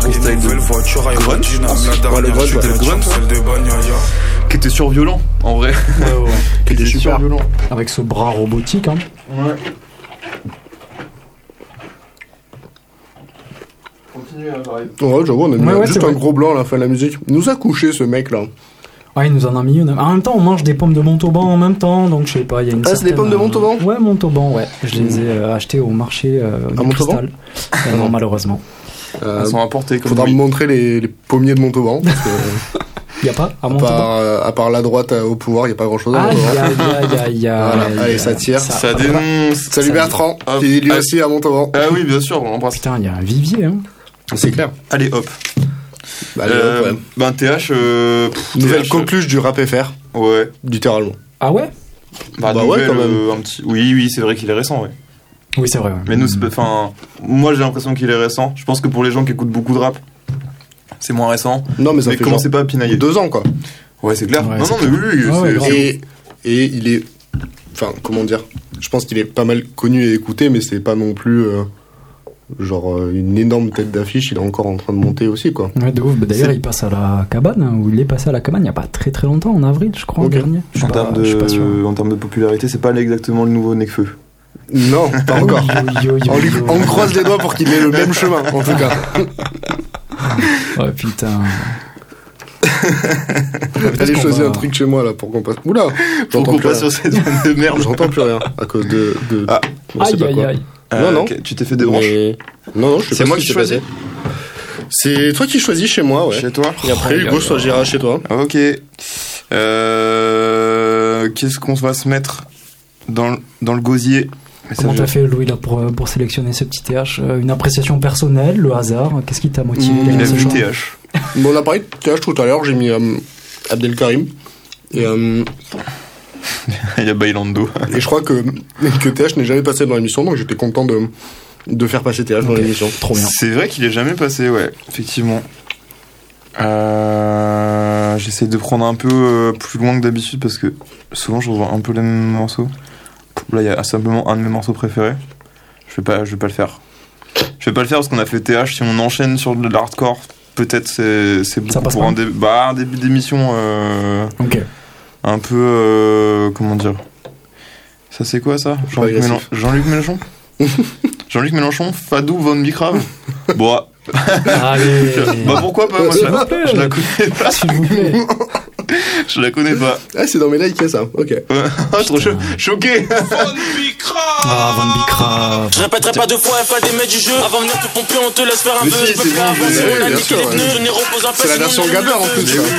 freestyle de grunge, je pense. Ouais, le grunge, C'était le grunge, qui était surviolent, en vrai. Ouais. Qui était super violent. Avec ce bras robotique, hein. Ouais. Continue, j'arrive. Ouais, j'avoue, on a mis Ouais, juste c'est un vrai. gros blanc à la fin de la musique. Il nous a couché ce mec là. Ah, il nous en a mis une. En même temps, on mange des pommes de Montauban en même temps, donc je sais pas, il y a une Ah, c'est des certaine, pommes de Montauban Ouais, Montauban, ouais. Je les ai achetées au marché du Montauban Cristal. Non, malheureusement. Elles sont importées comme Faudra oui. me montrer les pommiers de Montauban. Parce que, Il y a pas à Montauban. à part la droite au pouvoir, il n'y a pas grand chose à Ah, Montauban. il y a. Voilà, allez, ça tire. Ça dénonce. Salut Bertrand, Hop. qui est lui aussi à Montauban. Ah oui, bien sûr, on embrasse. Putain, il y a un vivier, hein. C'est clair. Allez, hop. Bah, allez, hop, ouais. Ben, TH. Nouvelle TH, coqueluche du rap FR, Ouais. littéralement. Ah ouais? Bah ouais, quand même. Un petit... Oui, c'est vrai qu'il est récent, ouais. Oui, c'est vrai. Ouais. Mais nous, enfin, moi j'ai l'impression qu'il est récent. Je pense que pour les gens qui écoutent beaucoup de rap, c'est moins récent. Non, mais ça Mais fait commencez genre pas à pinailler. 2 ans, quoi. Ouais, c'est clair. Ouais, non, c'est mais oui, Ouais, c'est. grave. Et il est... Enfin, comment dire? Je pense qu'il est pas mal connu et écouté, mais c'est pas non plus... une énorme tête d'affiche. Il est encore en train de monter aussi, quoi. Ouais, de ouf. Bah, d'ailleurs, il passe à la cabane, hein, ou il est passé à la cabane il y a pas très très longtemps, en avril, je crois, Ok. dernier. Je suis En pas sûr. termes de popularité, c'est pas exactement le nouveau Nekfeu. Non, pas encore. Yo, On croise les doigts pour qu'il ait le même chemin, en tout cas. Oh putain. Allez qu'on choisir va- un truc chez moi, là, pour qu'on passe... Oula, Pour j'entends qu'on plus passe rien. sur cette zone de merde. J'entends plus rien, à cause de... Ah. on sait Aïe, pas aïe, quoi. aïe. Non. Ok, tu t'es fait des branches. Mais... Non, je sais C'est pas moi ce qui s'est choisis passé. C'est toi qui choisis chez moi, ouais. Chez toi. Et après, Hugo choisira chez toi. Ok. Qu'est-ce qu'on va se mettre dans le gosier? Comment t'as fait, Louis, là, pour sélectionner ce petit TH? Une appréciation personnelle, le hasard? Qu'est-ce qui t'a motivé? Il a ce vu genre TH. Bon, on a parlé de TH tout à l'heure, j'ai mis Abdelkarim. Et Il y a Bailando. je crois que TH n'est jamais passé dans l'émission, donc j'étais content de faire passer TH dans Ok. l'émission. Trop bien. C'est vrai qu'il est jamais passé, ouais, effectivement. J'essaie de prendre un peu plus loin que d'habitude parce que souvent je revois un peu les mêmes morceaux. Là, il y a simplement un de mes morceaux préférés. Je vais pas le faire. Je vais pas le faire parce qu'on a fait TH. Si on enchaîne sur de l'hardcore, peut-être c'est beaucoup passe pour pas. un début d'émission Ok. un peu comment dire. Ça c'est quoi ça? Jean-Luc agressif. Mélenchon. Jean-Luc Mélenchon, Fadou Von Bicrave. Bon, Allez. bah pourquoi pas, moi S'il vous plaît. je la connais pas. S'il vous plaît. Je la connais pas. Ah, c'est dans mes likes, ça. Ok. Trop choqué. Ah, Van Bicrave. Je répéterai pas 2 fois FAD mais du jeu. Avant de venir te pomper, on te laisse faire un Mais peu. si, Je peux c'est plus bon, avancer, mais on a oui, bien niqué sûr, les pneus. ouais. Je n'y repose un peu. C'est la sinon version on est Gabber, en nerveux. plus, ça.